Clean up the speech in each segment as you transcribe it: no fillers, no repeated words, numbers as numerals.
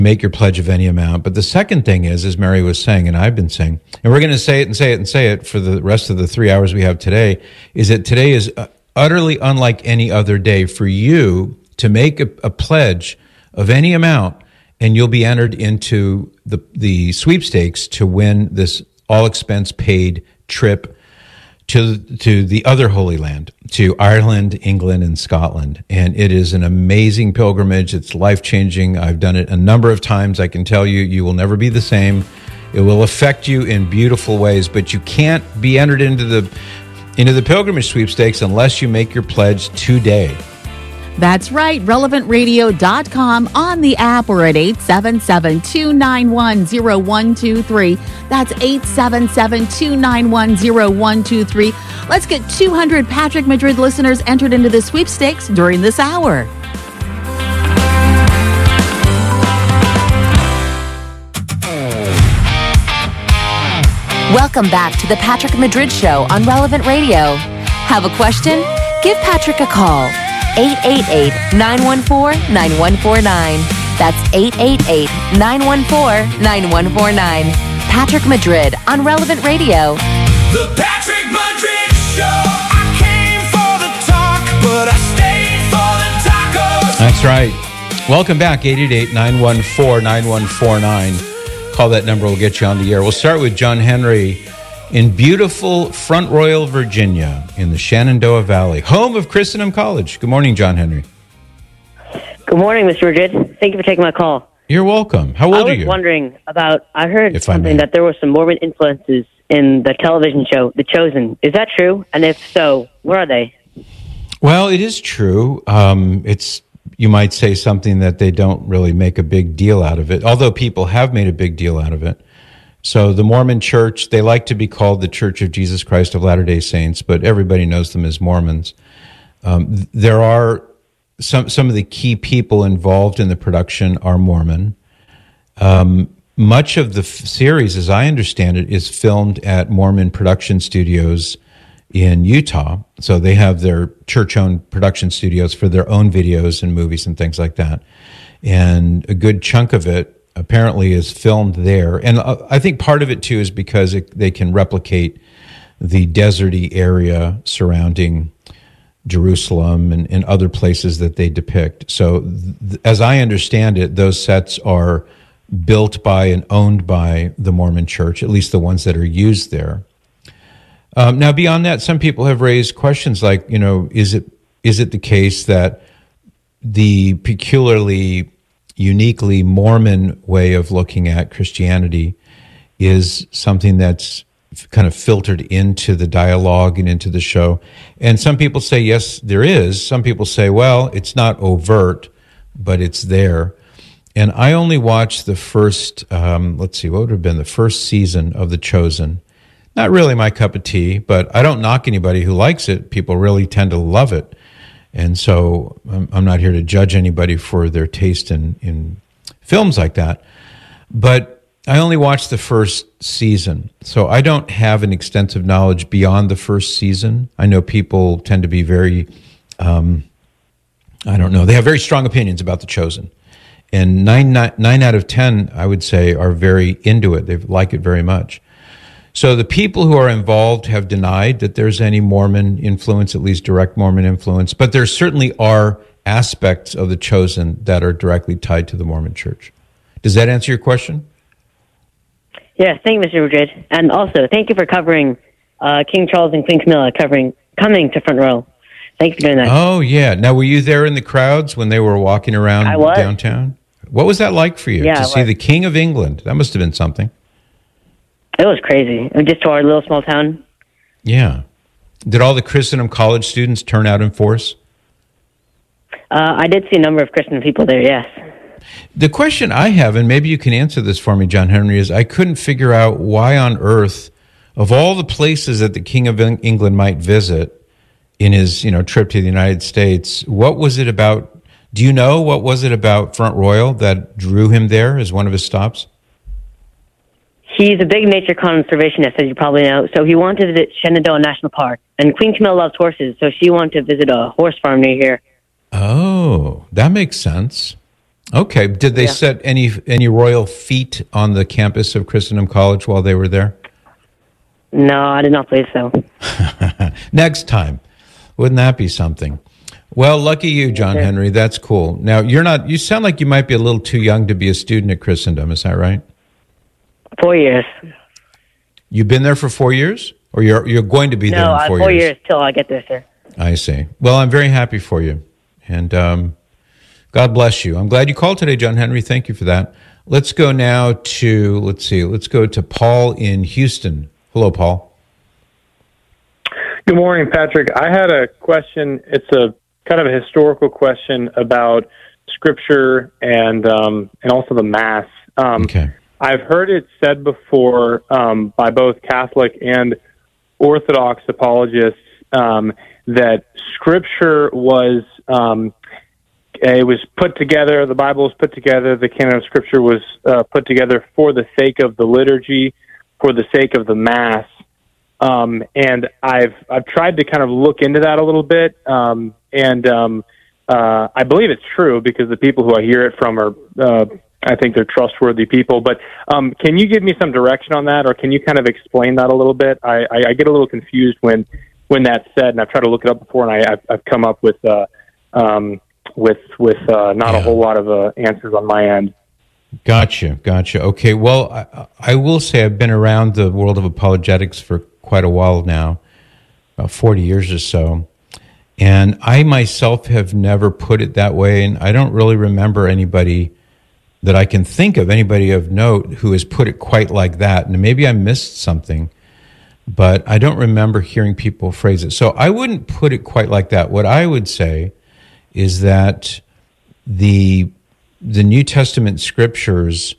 make your pledge of any amount. But the second thing is, as Mary was saying, and I've been saying, and we're going to say it and say it and say it for the rest of the 3 hours we have today, is that today is utterly unlike any other day for you to make a pledge of any amount, and you'll be entered into the sweepstakes to win this all-expense-paid trip to the other Holy Land, to Ireland, England, and Scotland. And it is an amazing pilgrimage. It's life-changing. I've done it a number of times. I can tell you, you will never be the same. It will affect you in beautiful ways, but you can't be entered into the pilgrimage sweepstakes unless you make your pledge today. That's right, relevantradio.com, on the app, or at 877-291-0123. That's 877-291-0123. Let's get 200 Patrick Madrid listeners entered into the sweepstakes during this hour. Welcome back to the Patrick Madrid Show on Relevant Radio. Have a question? Give Patrick a call. 888-914-9149. That's 888-914-9149. Patrick Madrid on Relevant Radio. The Patrick Madrid Show. I came for the talk, but I stayed for the tacos. That's right. Welcome back, 888-914-9149. Call that number, we'll get you on the air. We'll start with John Henry in beautiful Front Royal, Virginia, in the Shenandoah Valley, home of Christendom College. Good morning, John Henry. Good morning, Mr. Madrid. Thank you for taking my call. You're welcome. How old are you? I was wondering about, I heard something that there were some Mormon influences in the television show, The Chosen. Is that true? And if so, where are they? Well, it is true. It's, you might say, something that they don't really make a big deal out of it, although people have made a big deal out of it. So the Mormon Church, they like to be called the Church of Jesus Christ of Latter-day Saints, but everybody knows them as Mormons. There are some of the key people involved in the production are Mormon. Much of the series, as I understand it, is filmed at Mormon production studios in Utah. So they have their church-owned production studios for their own videos and movies and things like that. And a good chunk of it apparently is filmed there. And I think part of it, too, is because they can replicate the deserty area surrounding Jerusalem and other places that they depict. So as I understand it, those sets are built by and owned by the Mormon Church, at least the ones that are used there. Now, beyond that, some people have raised questions like, is it the case that the peculiarly, uniquely Mormon way of looking at Christianity is something that's kind of filtered into the dialogue and into the show? And some people say, yes, there is. Some people say, well, it's not overt, but it's there. And I only watched the first, what would have been the first season of The Chosen. Not really my cup of tea, but I don't knock anybody who likes it. People really tend to love it. And so I'm not here to judge anybody for their taste in films like that. But I only watched the first season, so I don't have an extensive knowledge beyond the first season. I know people tend to be very, they have very strong opinions about The Chosen. And 9 out of 10, I would say, are very into it. They like it very much. So the people who are involved have denied that there's any Mormon influence, at least direct Mormon influence, but there certainly are aspects of The Chosen that are directly tied to the Mormon Church. Does that answer your question? Yes, thank you, Mr. Madrid. And also, thank you for covering King Charles and Queen Camilla coming to Front Row. Thank you for doing that. Oh, yeah. Now, were you there in the crowds when they were walking around downtown? What was that like for you to see the King of England? That must have been something. It was crazy. Just to our little small town. Yeah. Did all the Christendom College students turn out in force? I did see a number of Christian people there, yes. The question I have, and maybe you can answer this for me, John Henry, is I couldn't figure out why on earth, of all the places that the King of England might visit in his trip to the United States, what was it about? Do you know what was it about Front Royal that drew him there as one of his stops? He's a big nature conservationist, as you probably know, so he wanted to visit Shenandoah National Park. And Queen Camilla loves horses, so she wanted to visit a horse farm near here. Oh, that makes sense. Okay. Did they set any royal feet on the campus of Christendom College while they were there? No, I did not believe so. Next time. Wouldn't that be something? Well, lucky you, John Henry. That's cool. Now, you sound like you might be a little too young to be a student at Christendom. Is that right? 4 years. You've been there for 4 years? Or you're going to be there in 4 years? No, 4 years till I get there, sir. I see. Well, I'm very happy for you. And God bless you. I'm glad you called today, John Henry. Thank you for that. Let's go now to, let's go to Paul in Houston. Hello, Paul. Good morning, Patrick. I had a question. It's a kind of a historical question about Scripture and also the Mass. Okay. I've heard it said before by both Catholic and Orthodox apologists that Scripture was it was put together. The Bible was put together. The canon of Scripture was put together for the sake of the liturgy, for the sake of the Mass. And I've tried to kind of look into that a little bit, and I believe it's true because the people who I hear it from are, I think they're trustworthy people. But can you give me some direction on that, or can you kind of explain that a little bit? I get a little confused when that's said, and I've tried to look it up before, and I've come up with not a whole lot of answers on my end. Gotcha. Okay, well, I will say I've been around the world of apologetics for quite a while now, about 40 years or so, and I myself have never put it that way, and I don't really remember anybody that I can think of, anybody of note, who has put it quite like that, and maybe I missed something, but I don't remember hearing people phrase it. So I wouldn't put it quite like that. What I would say is that the New Testament scriptures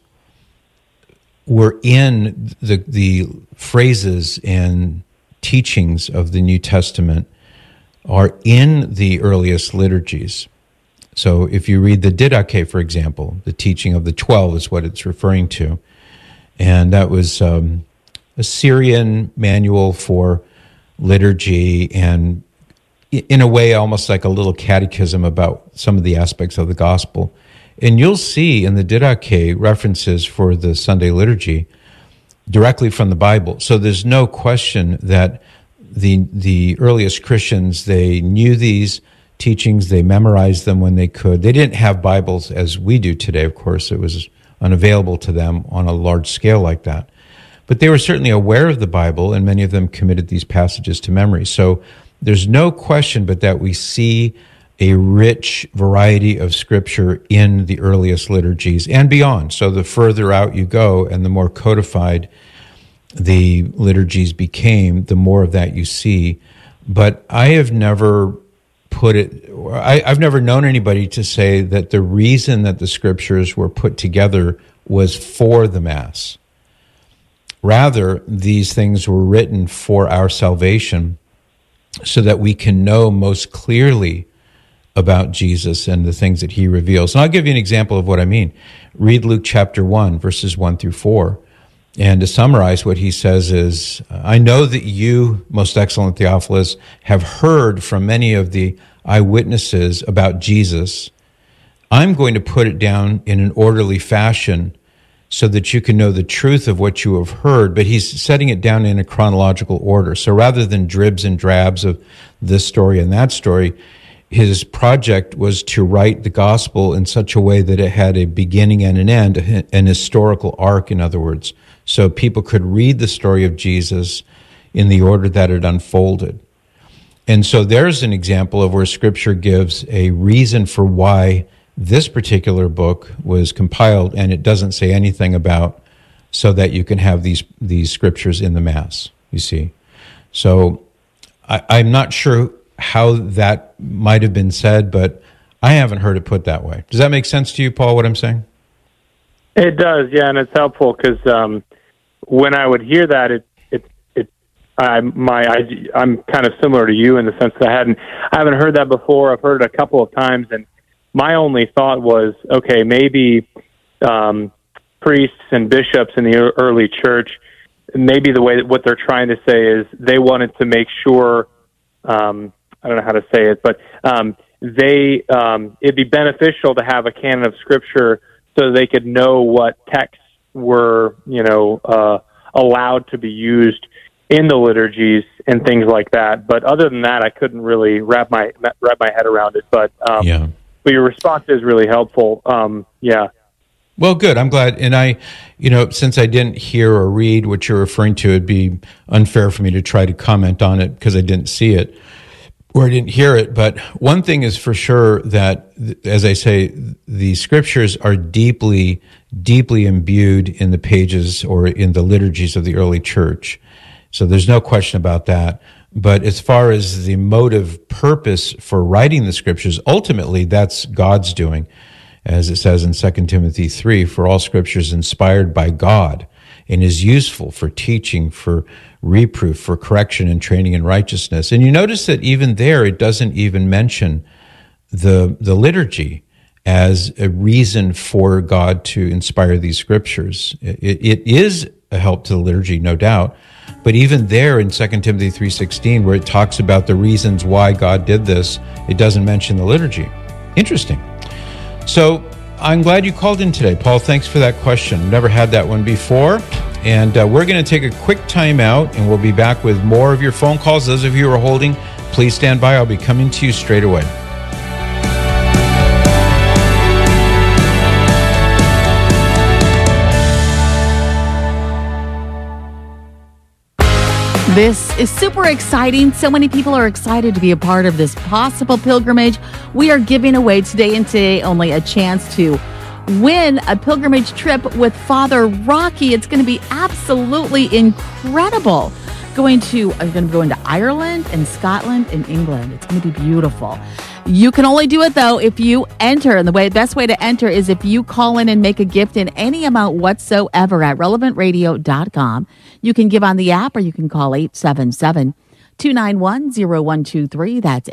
were in the phrases and teachings of the New Testament are in the earliest liturgies. So if you read the Didache, for example, the teaching of the 12 is what it's referring to. And that was a Syrian manual for liturgy, and in a way almost like a little catechism about some of the aspects of the gospel. And you'll see in the Didache references for the Sunday liturgy directly from the Bible. So there's no question that the earliest Christians, they knew these teachings, they memorized them when they could. They didn't have Bibles as we do today, of course. It was unavailable to them on a large scale like that. But they were certainly aware of the Bible, and many of them committed these passages to memory. So there's no question but that we see a rich variety of scripture in the earliest liturgies and beyond. So the further out you go and the more codified the liturgies became, the more of that you see. But I have never I've never known anybody to say that the reason that the scriptures were put together was for the Mass. Rather, these things were written for our salvation so that we can know most clearly about Jesus and the things that he reveals. And I'll give you an example of what I mean. Read Luke chapter 1, verses 1 through 4. And to summarize, what he says is, I know that you, most excellent Theophilus, have heard from many of the eyewitnesses about Jesus. I'm going to put it down in an orderly fashion so that you can know the truth of what you have heard, but he's setting it down in a chronological order. So rather than dribs and drabs of this story and that story, his project was to write the gospel in such a way that it had a beginning and an end, an historical arc, in other words, so people could read the story of Jesus in the order that it unfolded. And so there's an example of where Scripture gives a reason for why this particular book was compiled, and it doesn't say anything about so that you can have these scriptures in the Mass, you see. So I'm not sure how that might have been said, but I haven't heard it put that way. Does that make sense to you, Paul, what I'm saying? It does, yeah, and it's helpful because when I would hear that, I'm kind of similar to you in the sense that I haven't heard that before. I've heard it a couple of times, and my only thought was, okay, maybe priests and bishops in the early church, maybe the way that what they're trying to say is they wanted to make sure, I don't know how to say it, but it'd be beneficial to have a canon of Scripture so they could know what texts were, allowed to be used in the liturgies and things like that. But other than that, I couldn't really wrap my head around it. But but your response is really helpful. Well, good. I'm glad. And since I didn't hear or read what you're referring to, it'd be unfair for me to try to comment on it because I didn't see it or I didn't hear it. But one thing is for sure that, as I say, the Scriptures are deeply, deeply imbued in the pages or in the liturgies of the early church. So there's no question about that. But as far as the motive purpose for writing the Scriptures, ultimately that's God's doing. As it says in 2 Timothy 3, for all Scripture is inspired by God and is useful for teaching, for reproof, for correction and training in righteousness. And you notice that even there, it doesn't even mention the liturgy as a reason for God to inspire these Scriptures. It is a help to the liturgy, no doubt. But even there in 2 Timothy 3:16, where it talks about the reasons why God did this, it doesn't mention the liturgy. Interesting. So I'm glad you called in today, Paul. Thanks for that question. Never had that one before. And we're going to take a quick time out, and we'll be back with more of your phone calls. Those of you who are holding, please stand by. I'll be coming to you straight away. This is super exciting. So many people are excited to be a part of this possible pilgrimage. We are giving away today and today only a chance to win a pilgrimage trip with Father Rocky. It's going to be absolutely incredible. I'm going to go into Ireland and Scotland and England. It's going to be beautiful. You can only do it, though, if you enter. And the best way to enter is if you call in and make a gift in any amount whatsoever at relevantradio.com. You can give on the app or you can call 877-291-0123. That's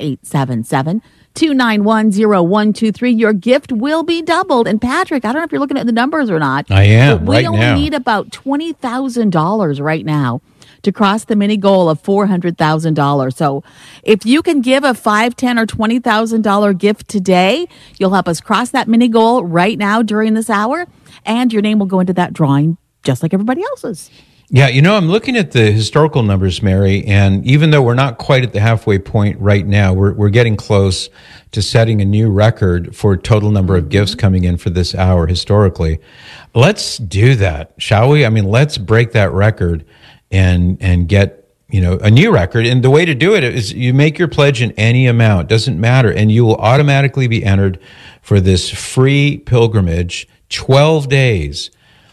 877-291-0123. Your gift will be doubled. And Patrick, I don't know if you're looking at the numbers or not. I am, but right now. We only need about $20,000 right now to cross the mini goal of $400,000. So if you can give a $5,000, $10,000, or $20,000 gift today, you'll help us cross that mini goal right now during this hour, and your name will go into that drawing just like everybody else's. Yeah, I'm looking at the historical numbers, Mary, and even though we're not quite at the halfway point right now, we're getting close to setting a new record for total number of gifts coming in for this hour historically. Let's do that, shall we? I mean, let's break that record and get, a new record. And the way to do it is you make your pledge in any amount, doesn't matter, and you will automatically be entered for this free pilgrimage, 12 days.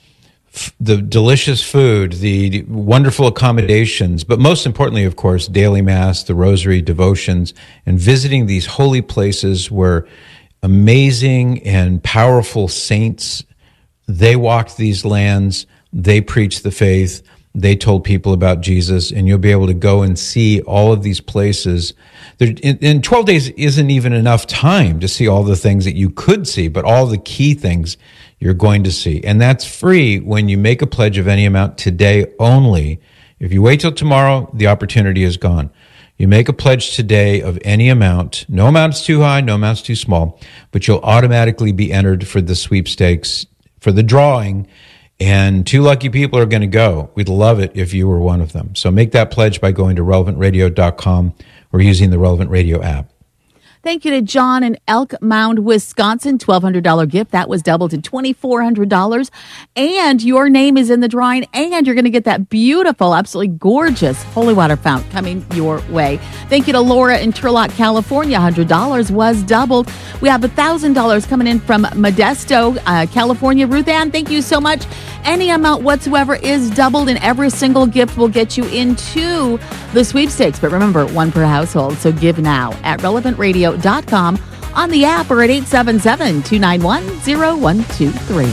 The delicious food, the wonderful accommodations, but most importantly, of course, daily mass, the rosary, devotions, and visiting these holy places where amazing and powerful saints, they walked these lands, they preached the faith, they told people about Jesus, and you'll be able to go and see all of these places. In 12 days isn't even enough time to see all the things that you could see, but all the key things you're going to see. And that's free when you make a pledge of any amount today only. If you wait till tomorrow, the opportunity is gone. You make a pledge today of any amount. No amount's too high, no amount's too small, but you'll automatically be entered for the sweepstakes, for the drawing, and 2 lucky people are going to go. We'd love it if you were one of them. So make that pledge by going to relevantradio.com or using the Relevant Radio app. Thank you to John in Elk Mound, Wisconsin. $1,200 gift. That was doubled to $2,400. And your name is in the drawing. And you're going to get that beautiful, absolutely gorgeous holy water fountain coming your way. Thank you to Laura in Turlock, California. $100 was doubled. We have $1,000 coming in from Modesto, California. Ruth Ann, thank you so much. Any amount whatsoever is doubled, and every single gift will get you into the sweepstakes. But remember, one per household. So give now at relevantradio.com, on the app, or at 877-291-0123.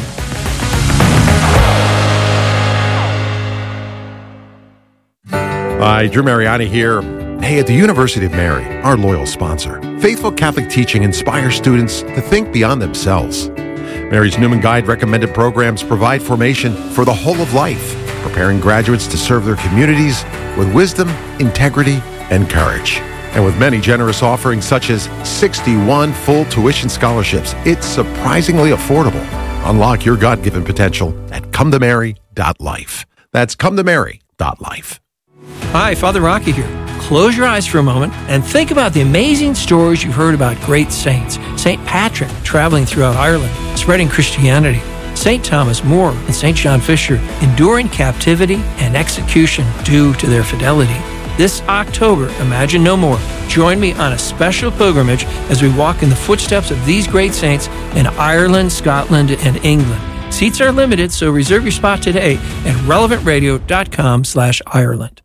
Hi, Drew Mariani here. Hey, at the University of Mary, our loyal sponsor, faithful Catholic teaching inspires students to think beyond themselves. Mary's Newman Guide recommended programs provide formation for the whole of life, preparing graduates to serve their communities with wisdom, integrity, and courage. And with many generous offerings such as 61 full tuition scholarships, it's surprisingly affordable. Unlock your God-given potential at cometomary.life. That's cometomary.life. Hi, Father Rocky here. Close your eyes for a moment and think about the amazing stories you've heard about great saints. St. Patrick traveling throughout Ireland, spreading Christianity. St. Thomas More and St. John Fisher enduring captivity and execution due to their fidelity. This October, Imagine No More. Join me on a special pilgrimage as we walk in the footsteps of these great saints in Ireland, Scotland, and England. Seats are limited, so reserve your spot today at relevantradio.com/Ireland.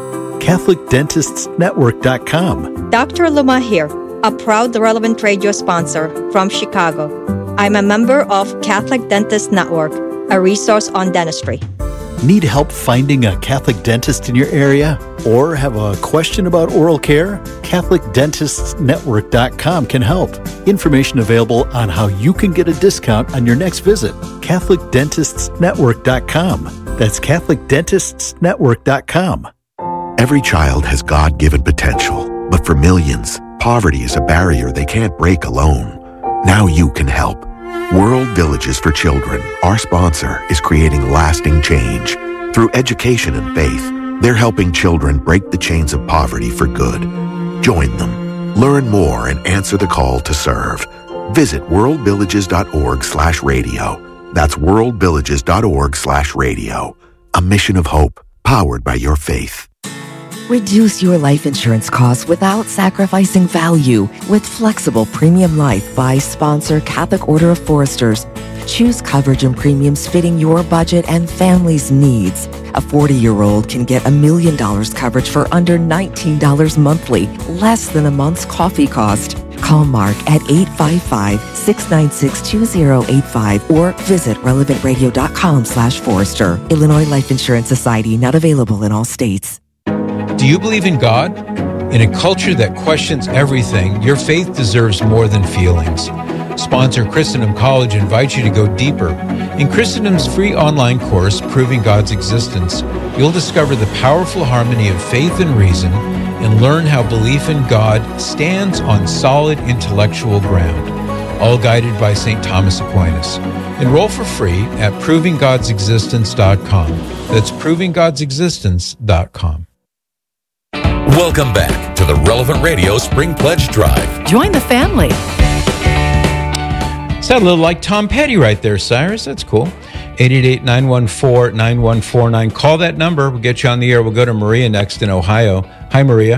CatholicDentistsNetwork.com. Dr. Luma here, a proud Relevant Radio sponsor from Chicago. I'm a member of Catholic Dentist Network, a resource on dentistry. Need help finding a Catholic dentist in your area? Or have a question about oral care? CatholicDentistsNetwork.com can help. Information available on how you can get a discount on your next visit. CatholicDentistsNetwork.com. That's CatholicDentistsNetwork.com. Every child has God-given potential, but for millions, poverty is a barrier they can't break alone. Now you can help. World Villages for Children, our sponsor, is creating lasting change. Through education and faith, they're helping children break the chains of poverty for good. Join them. Learn more and answer the call to serve. Visit worldvillages.org/radio. That's worldvillages.org/radio. A mission of hope, powered by your faith. Reduce your life insurance costs without sacrificing value with flexible premium life by sponsor Catholic Order of Foresters. Choose coverage and premiums fitting your budget and family's needs. A 40-year-old can get $1 million coverage for under $19 monthly, less than a month's coffee cost. Call Mark at 855-696-2085 or visit relevantradio.com/Forester. Illinois Life Insurance Society, not available in all states. Do you believe in God? In a culture that questions everything, your faith deserves more than feelings. Sponsor Christendom College invites you to go deeper. In Christendom's free online course, Proving God's Existence, you'll discover the powerful harmony of faith and reason and learn how belief in God stands on solid intellectual ground, all guided by St. Thomas Aquinas. Enroll for free at provinggodsexistence.com. That's provinggodsexistence.com. Welcome back to the Relevant Radio Spring Pledge Drive. Join the family. Sound a little like Tom Petty right there, Cyrus. That's cool. 888-914-9149. Call that number. We'll get you on the air. We'll go to Maria next in Ohio. Hi, Maria.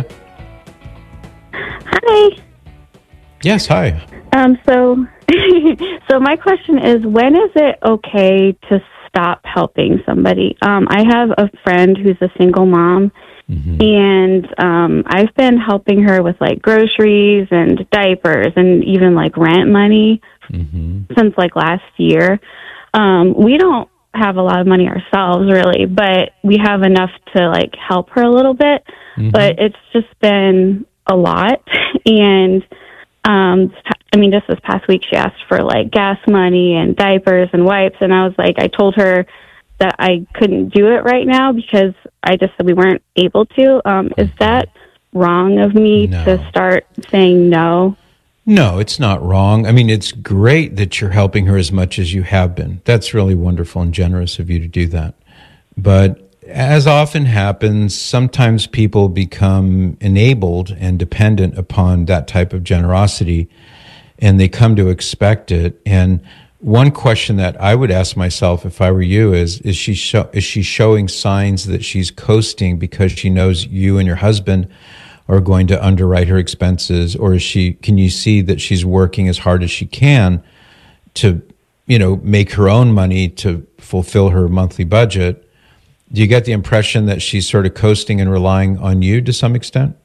Hi. Yes, hi. So my question is, when is it okay to stop helping somebody? I have a friend who's a single mom, and I've been helping her with like groceries and diapers and even like rent money since like last year. We don't have a lot of money ourselves really, but we have enough to like help her a little bit, but it's just been a lot. And I mean, just this past week, she asked for like gas money and diapers and wipes. And I was like, I told her that I couldn't do it right now because I just said we weren't able to. Is that wrong of me to start saying no? No, it's not wrong. I mean, it's great that you're helping her as much as you have been. That's really wonderful and generous of you to do that. But as often happens, sometimes people become enabled and dependent upon that type of generosity, and they come to expect it. And one question that I would ask myself if I were you is she showing signs that she's coasting because she knows you and your husband are going to underwrite her expenses, or can you see that she's working as hard as she can to, make her own money to fulfill her monthly budget? Do you get the impression that she's sort of coasting and relying on you to some extent?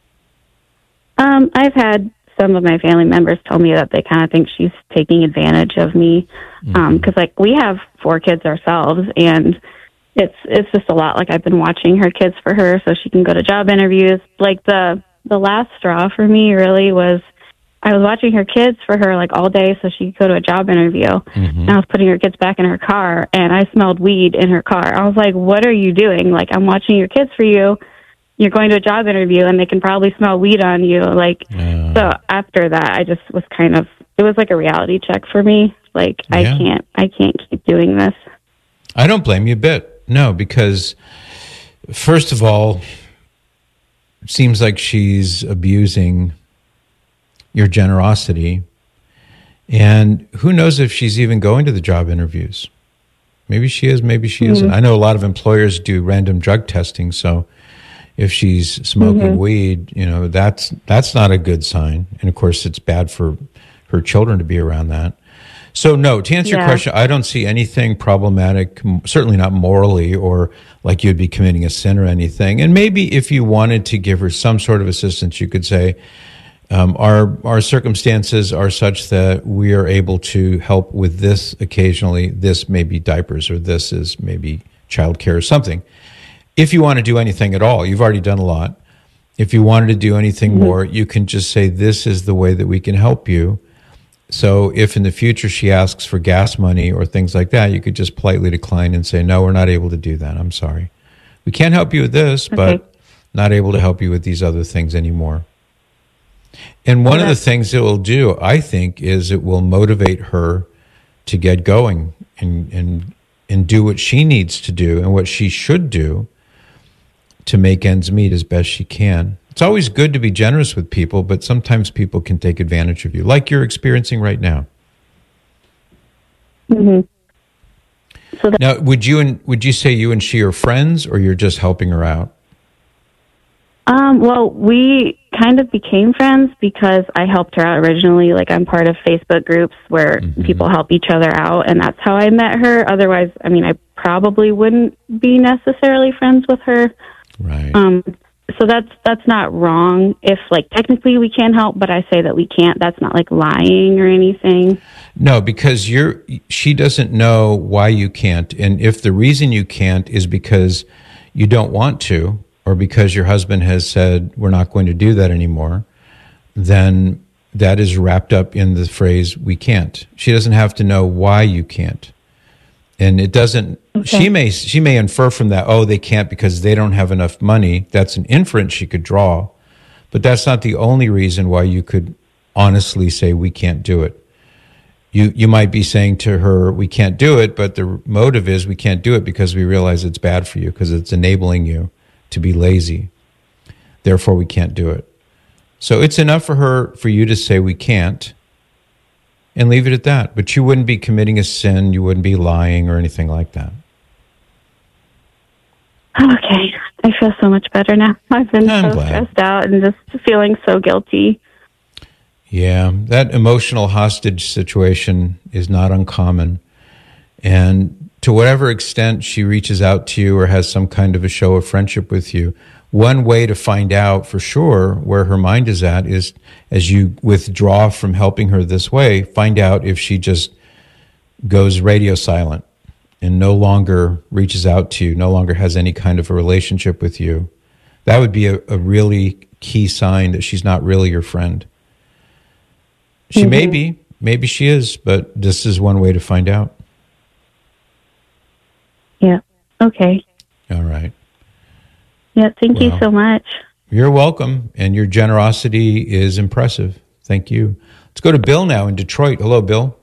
I've had some of my family members tell me that they kind of think she's taking advantage of me. Because we have 4 kids ourselves, and it's just a lot. Like, I've been watching her kids for her so she can go to job interviews. Like, the last straw for me really was I was watching her kids for her like all day so she could go to a job interview. And I was putting her kids back in her car, and I smelled weed in her car. I was like, what are you doing? Like, I'm watching your kids for you, you're going to a job interview and they can probably smell weed on you. Like, so after that, I just was it was like a reality check for me. Like, I can't keep doing this. I don't blame you a bit. No, because first of all, it seems like she's abusing your generosity. And who knows if she's even going to the job interviews? Maybe she is, maybe she isn't. I know a lot of employers do random drug testing, so if she's smoking weed, that's not a good sign. And of course, it's bad for her children to be around that. So no, to answer your question, I don't see anything problematic, certainly not morally or like you'd be committing a sin or anything. And maybe if you wanted to give her some sort of assistance, you could say, our circumstances are such that we are able to help with this occasionally. This may be diapers, or this is maybe childcare or something. If you want to do anything at all, you've already done a lot. If you wanted to do anything more, you can just say, this is the way that we can help you. So if in the future she asks for gas money or things like that, you could just politely decline and say, no, we're not able to do that. I'm sorry. We can't help you with this, but not able to help you with these other things anymore. And one of the things it will do, I think, is it will motivate her to get going and do what she needs to do and what she should do to make ends meet as best she can. It's always good to be generous with people, but sometimes people can take advantage of you, like you're experiencing right now. So now, would you say you and she are friends, or you're just helping her out? Well, we kind of became friends because I helped her out originally. Like, I'm part of Facebook groups where people help each other out, and that's how I met her. Otherwise, I mean, I probably wouldn't be necessarily friends with her. Right. So that's not wrong. If, like, technically we can help, but I say that we can't, that's not like lying or anything. No, because she doesn't know why you can't. And if the reason you can't is because you don't want to, or because your husband has said, we're not going to do that anymore, then that is wrapped up in the phrase, we can't. She doesn't have to know why you can't. And it doesn't, she may infer from that, oh, they can't because they don't have enough money. That's an inference she could draw. But that's not the only reason why you could honestly say, we can't do it. You might be saying to her, we can't do it, but the motive is we can't do it because we realize it's bad for you, because it's enabling you to be lazy. Therefore, we can't do it. So it's enough for you to say we can't and leave it at that. But you wouldn't be committing a sin. You wouldn't be lying or anything like that. Okay. I feel so much better now. I've been stressed out and just feeling so guilty. Yeah, that emotional hostage situation is not uncommon. And to whatever extent she reaches out to you or has some kind of a show of friendship with you, one way to find out for sure where her mind is at is, as you withdraw from helping her this way, find out if she just goes radio silent and no longer reaches out to you, no longer has any kind of a relationship with you. That would be a really key sign that she's not really your friend. She may be, maybe she is, but this is one way to find out. Yeah. Okay. All right. Yeah. Thank you so much. You're welcome. And your generosity is impressive. Thank you. Let's go to Bill now in Detroit. Hello, Bill.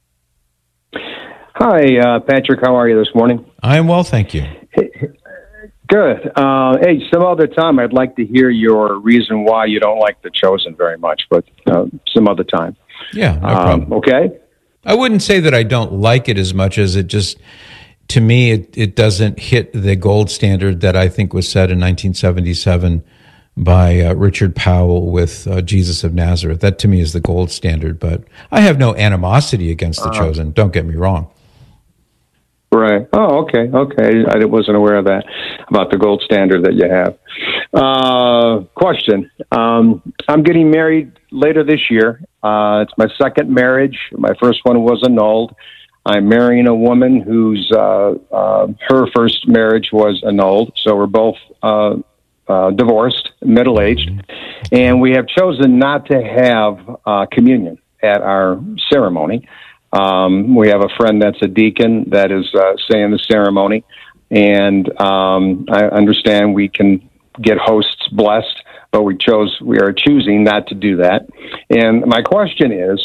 Hi, Patrick. How are you this morning? I am well, thank you. Good. Hey, some other time I'd like to hear your reason why you don't like The Chosen very much, but some other time. Yeah, no problem. Okay? I wouldn't say that I don't like it as much as it just, to me, it doesn't hit the gold standard that I think was set in 1977 by Richard Powell with Jesus of Nazareth. That to me is the gold standard, but I have no animosity against The Chosen. Don't get me wrong. Right. Oh, okay. I wasn't aware of that, about the gold standard that you have. Question. I'm getting married later this year. It's my second marriage. My first one was annulled. I'm marrying a woman whose her first marriage was annulled. So we're both divorced, middle-aged, and we have chosen not to have communion at our ceremony. We have a friend that's a deacon that is saying the ceremony, and I understand we can get hosts blessed, but we are choosing not to do that. And my question is,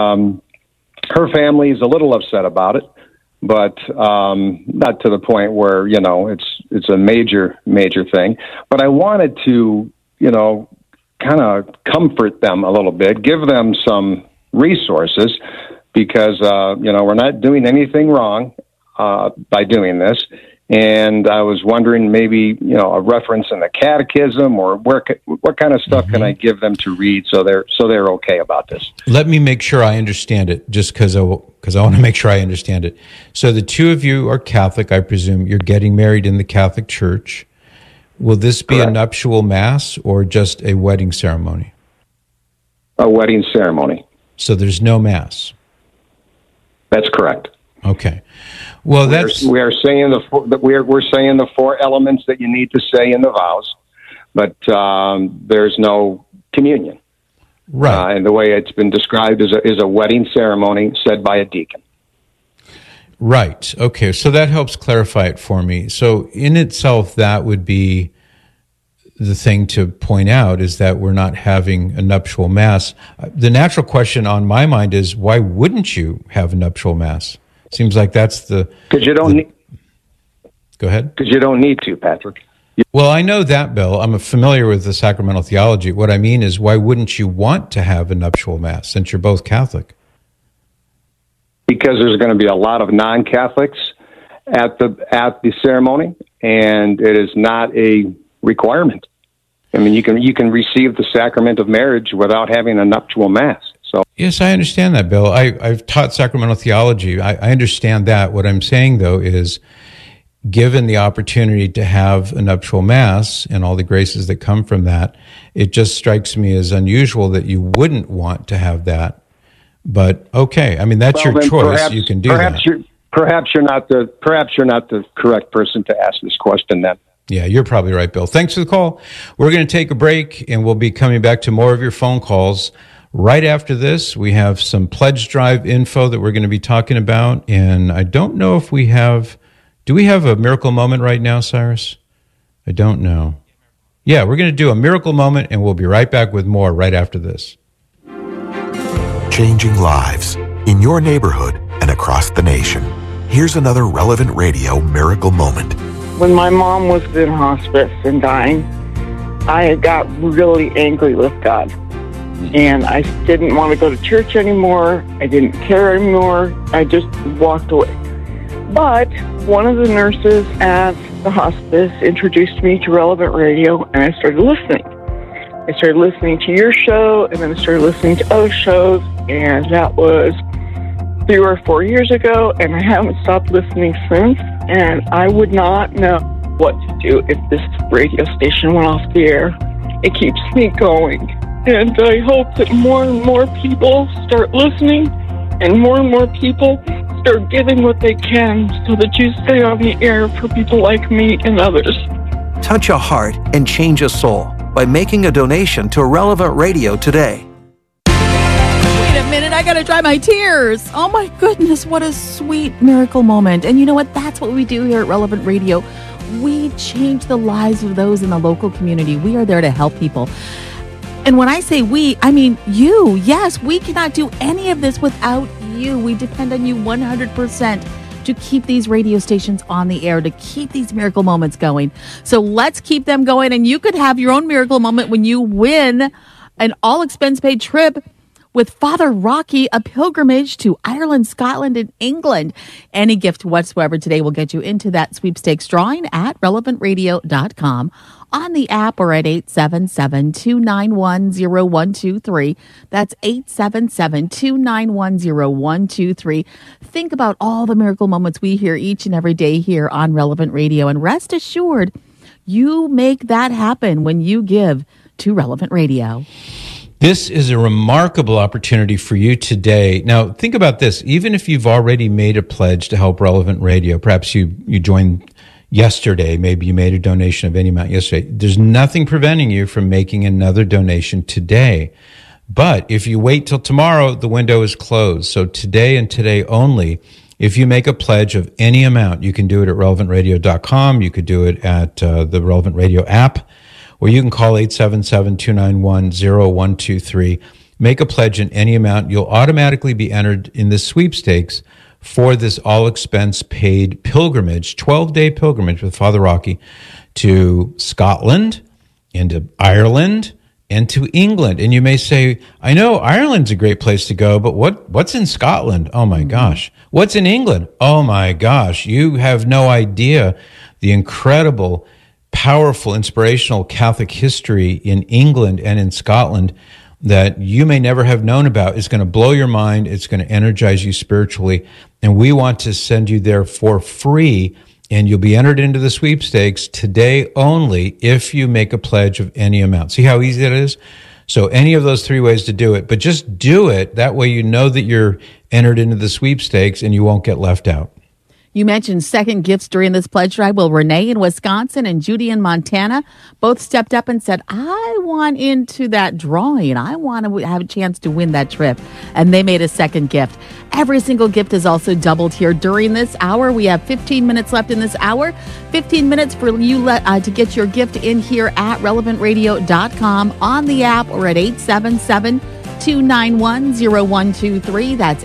her family is a little upset about it, but not to the point where, it's a major thing. But I wanted to, kind of comfort them a little bit, give them some resources, because, we're not doing anything wrong by doing this. And I was wondering maybe, a reference in the catechism, or what kind of stuff can I give them to read so they're okay about this? Let me make sure I understand it, just because I want to make sure I understand it. So the two of you are Catholic, I presume. You're getting married in the Catholic Church. Will this be a nuptial mass or just a wedding ceremony? A wedding ceremony. So there's no mass? That's correct. Okay. Well, we're saying the four elements that you need to say in the vows, but there's no communion. Right. And the way it's been described is a wedding ceremony said by a deacon. Right. Okay. So that helps clarify it for me. So in itself, that would be the thing to point out, is that we're not having a nuptial mass. The natural question on my mind is, why wouldn't you have a nuptial mass? Seems like that's the... Because you don't need... Go ahead. Because you don't need to, Patrick. Well, I know that, Bill. I'm familiar with the sacramental theology. What I mean is, why wouldn't you want to have a nuptial mass, since you're both Catholic? Because there's going to be a lot of non-Catholics at the ceremony, and it is not a requirement. I mean, you can receive the sacrament of marriage without having a nuptial mass. So yes, I understand that, Bill. I've taught sacramental theology. I understand that. What I'm saying, though, is given the opportunity to have a nuptial mass and all the graces that come from that, it just strikes me as unusual that you wouldn't want to have that. But okay, I mean, that's your choice. You can do that. Perhaps you're not the correct person to ask this question then. Yeah, you're probably right, Bill. Thanks for the call. We're going to take a break, and we'll be coming back to more of your phone calls. Right after this, we have some pledge drive info that we're going to be talking about, and I don't know if we have... Do we have a miracle moment right now, Cyrus? I don't know. Yeah, we're going to do a miracle moment, and we'll be right back with more right after this. Changing lives in your neighborhood and across the nation. Here's another Relevant Radio miracle moment. When my mom was in hospice and dying, I got really angry with God. And I didn't want to go to church anymore. I didn't care anymore. I just walked away. But one of the nurses at the hospice introduced me to Relevant Radio, and I started listening. I started listening to your show, and then I started listening to other shows, and that was 3 or 4 years ago, and I haven't stopped listening since, and I would not know what to do if this radio station went off the air. It keeps me going, and I hope that more and more people start listening, and more people start giving what they can so that you stay on the air for people like me and others. Touch a heart and change a soul by making a donation to Relevant Radio today. Wait a minute, I gotta dry my tears. Oh my goodness, what a sweet miracle moment. And you know what? That's what we do here at Relevant Radio. We change the lives of those in the local community. We are there to help people. And when I say we, I mean you. Yes, we cannot do any of this without you. We depend on you 100% to keep these radio stations on the air, to keep these miracle moments going. So let's keep them going. And you could have your own miracle moment when you win an all-expense-paid trip with Father Rocky, a pilgrimage to Ireland, Scotland, and England. Any gift whatsoever today will get you into that sweepstakes drawing at relevantradio.com, on the app, or at 877-291-0123. That's 877-291-0123. Think about all the miracle moments we hear each and every day here on Relevant Radio. And rest assured, you make that happen when you give to Relevant Radio. This is a remarkable opportunity for you today. Now, think about this. Even if you've already made a pledge to help Relevant Radio, perhaps you joined yesterday, maybe you made a donation of any amount yesterday, there's nothing preventing you from making another donation today. But if you wait till tomorrow, the window is closed. So today and today only, if you make a pledge of any amount, you can do it at relevantradio.com. You could do it at the Relevant Radio app, or you can call 877-291-0123. Make a pledge in any amount. You'll automatically be entered in the sweepstakes for this all-expense-paid pilgrimage, 12-day pilgrimage with Father Rocky to Scotland and to Ireland and to England. And you may say, I know Ireland's a great place to go, but what's in Scotland? Oh, my gosh. What's in England? Oh, my gosh. You have no idea the incredible, powerful, inspirational Catholic history in England and in Scotland that you may never have known about. Is going to blow your mind. It's going to energize you spiritually. And we want to send you there for free. And you'll be entered into the sweepstakes today only if you make a pledge of any amount. See how easy that is? So any of those three ways to do it, but just do it. That way you know that you're entered into the sweepstakes and you won't get left out. You mentioned second gifts during this pledge drive. Well, Renee in Wisconsin and Judy in Montana both stepped up and said, I want into that drawing. I want to have a chance to win that trip. And they made a second gift. Every single gift is also doubled here during this hour. We have 15 minutes left in this hour. 15 minutes for you to get your gift in here at relevantradio.com, on the app, or at 877-291-0123. That's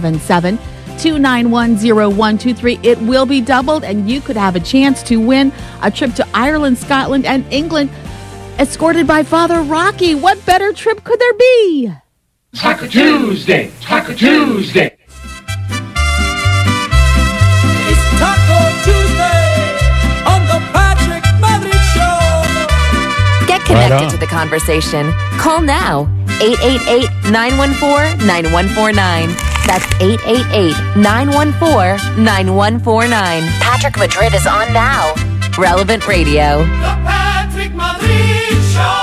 877-291-0123. It will be doubled, and you could have a chance to win a trip to Ireland, Scotland, and England, escorted by Father Rocky. What better trip could there be? Taco Tuesday! Taco Tuesday! It's Taco Tuesday on the Patrick Madrid Show. Get connected to the conversation. Call now. 888-914-9149. That's 888-914-9149. Patrick Madrid is on now. Relevant Radio. The Patrick Madrid Show!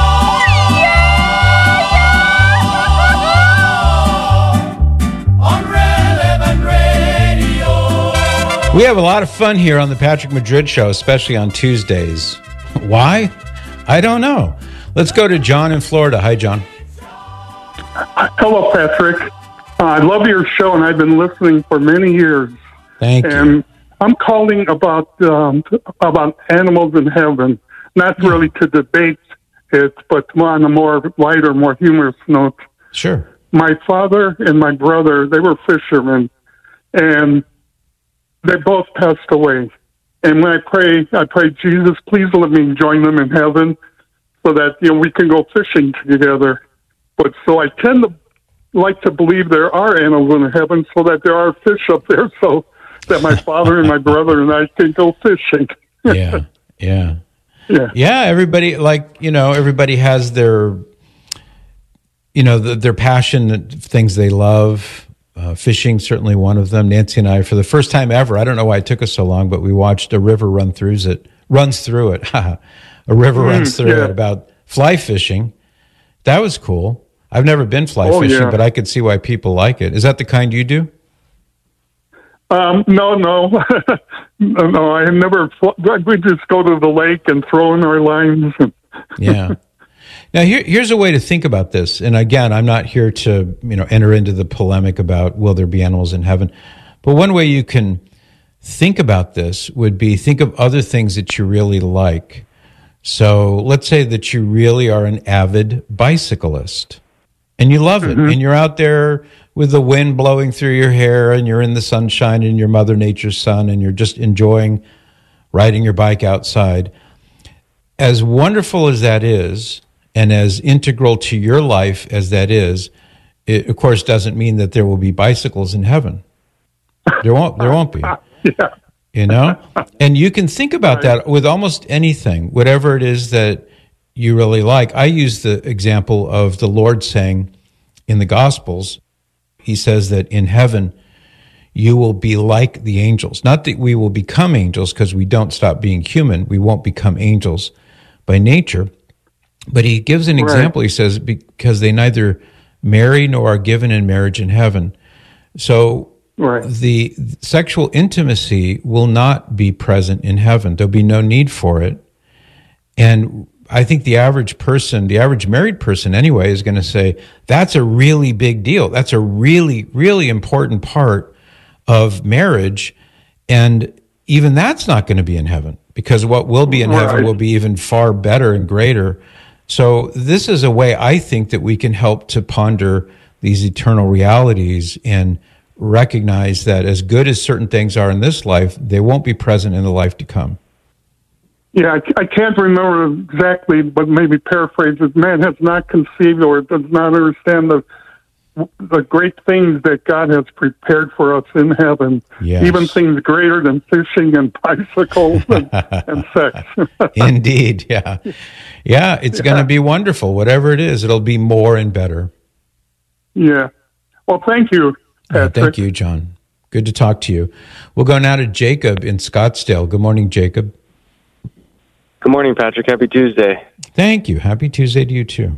We have a lot of fun here on the Patrick Madrid Show, especially on Tuesdays. Why? I don't know. Let's go to John in Florida. Hi, John. Hello, Patrick. I love your show, and I've been listening for many years. Thank you. And I'm calling about animals in heaven. Not really to debate it, but on a more lighter, more humorous note. Sure. My father and my brother, they were fishermen, and they both passed away. And when I pray, Jesus, please let me join them in heaven so that, we can go fishing together. But so I tend to like to believe there are animals in heaven so that there are fish up there so that my father and my brother and I can go fishing. Yeah. Everybody, everybody has their, their passion, things they love. Fishing, certainly one of them. Nancy and I, for the first time ever, I don't know why it took us so long, but we watched a river runs through it. A river runs through it about fly fishing. That was cool. I've never been fly fishing, but I could see why people like it. Is that the kind you do? No. No, I have never. We just go to the lake and throw in our lines. Yeah. Now, here's a way to think about this. And again, I'm not here to, enter into the polemic about will there be animals in heaven. But one way you can think about this would be think of other things that you really like. So let's say that you really are an avid bicyclist and you love it. And you're out there with the wind blowing through your hair and you're in the sunshine and you're Mother Nature's son and you're just enjoying riding your bike outside. As wonderful as that is, and as integral to your life as that is, it, of course, doesn't mean that there will be bicycles in heaven. There won't be. And you can think about that with almost anything, whatever it is that you really like. I use the example of the Lord saying in the Gospels, he says that in heaven, you will be like the angels. Not that we will become angels because we don't stop being human. We won't become angels by nature. But he gives an example. He says, because they neither marry nor are given in marriage in heaven. So the sexual intimacy will not be present in heaven. There'll be no need for it. And I think the average person, the average married person anyway, is going to say, that's a really big deal. That's a really, really important part of marriage. And even that's not going to be in heaven, because what will be in heaven will be even far better and greater. So this is a way, I think, that we can help to ponder these eternal realities and recognize that as good as certain things are in this life, they won't be present in the life to come. Yeah, I can't remember exactly, but maybe paraphrase it. Man has not conceived or does not understand the great things that God has prepared for us in heaven. Yes. Even things greater than fishing and bicycles and sex. Indeed, yeah. Yeah, it's going to be wonderful. Whatever it is, it'll be more and better. Yeah. Well, thank you, Patrick. Thank you, John. Good to talk to you. We'll go now to Jacob in Scottsdale. Good morning, Jacob. Good morning, Patrick. Happy Tuesday. Thank you. Happy Tuesday to you, too.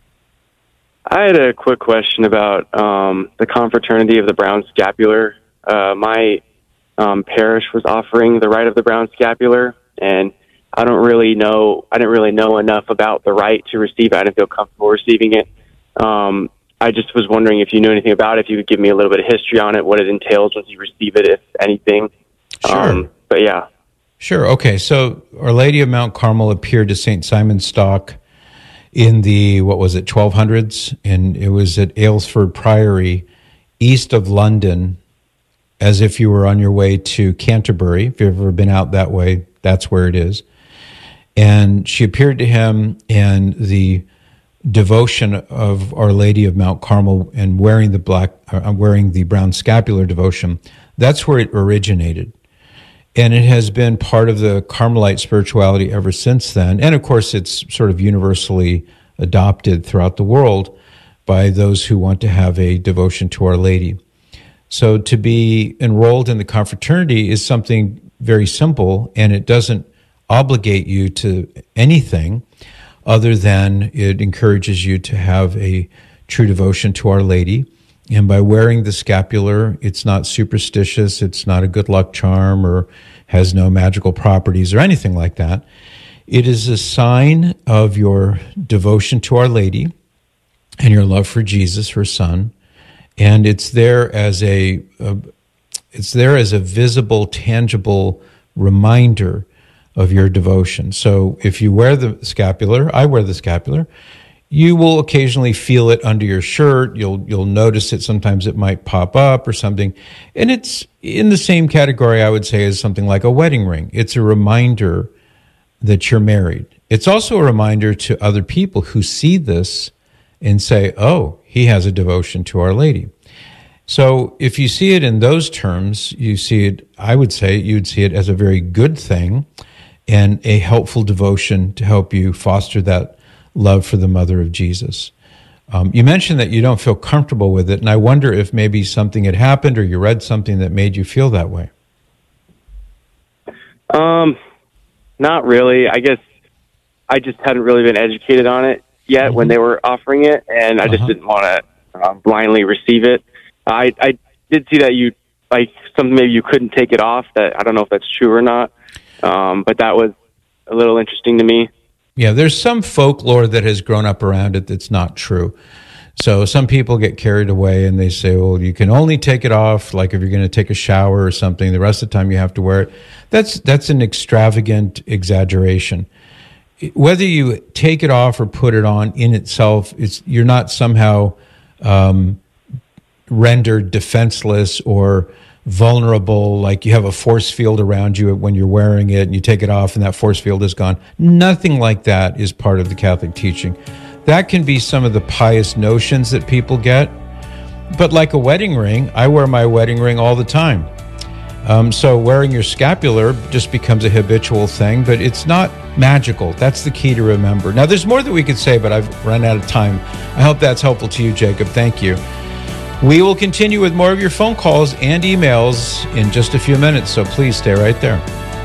I had a quick question about the confraternity of the brown scapular. My parish was offering the rite of the brown scapular, and I didn't really know enough about the rite to receive it. I didn't feel comfortable receiving it. I just was wondering if you knew anything about it, if you could give me a little bit of history on it, what it entails once you receive it, if anything. Sure. But yeah. Sure. Okay. So Our Lady of Mount Carmel appeared to St. Simon Stock in the, 1200s? And it was at Aylesford Priory, east of London, as if you were on your way to Canterbury. If you've ever been out that way, that's where it is. And she appeared to him, and the devotion of Our Lady of Mount Carmel and wearing the brown scapular devotion, that's where it originated. And it has been part of the Carmelite spirituality ever since then. And of course, it's sort of universally adopted throughout the world by those who want to have a devotion to Our Lady. So to be enrolled in the confraternity is something very simple, and it doesn't obligate you to anything other than it encourages you to have a true devotion to Our Lady. And by wearing the scapular, it's not superstitious, it's not a good luck charm or has no magical properties or anything like that. It is a sign of your devotion to Our Lady and your love for Jesus, her son. And it's there as a visible, tangible reminder of your devotion. So if you wear the scapular, I wear the scapular, you will occasionally feel it under your shirt. You'll notice it. Sometimes it might pop up or something. And it's in the same category, I would say, as something like a wedding ring. It's a reminder that you're married. It's also a reminder to other people who see this and say, oh, he has a devotion to Our Lady. So if you see it in those terms, I would say you'd see it as a very good thing and a helpful devotion to help you foster that love for the Mother of Jesus. You mentioned that you don't feel comfortable with it, and I wonder if maybe something had happened or you read something that made you feel that way. Not really. I guess I just hadn't really been educated on it yet when they were offering it, and I just didn't want to blindly receive it. I did see that maybe you couldn't take it off. That I don't know if that's true or not, but that was a little interesting to me. Yeah, there's some folklore that has grown up around it that's not true. So some people get carried away and they say, well, you can only take it off, like if you're going to take a shower or something, the rest of the time you have to wear it. That's an extravagant exaggeration. Whether you take it off or put it on in itself, you're not somehow rendered defenseless or vulnerable, like you have a force field around you when you're wearing it and you take it off and that force field is gone. Nothing like that is part of the Catholic teaching. That can be some of the pious notions that people get. But like a wedding ring, I wear my wedding ring all the time. So wearing your scapular just becomes a habitual thing, but it's not magical. That's the key to remember. Now, there's more that we could say, but I've run out of time. I hope that's helpful to you, Jacob. Thank you. We will continue with more of your phone calls and emails in just a few minutes, so please stay right there.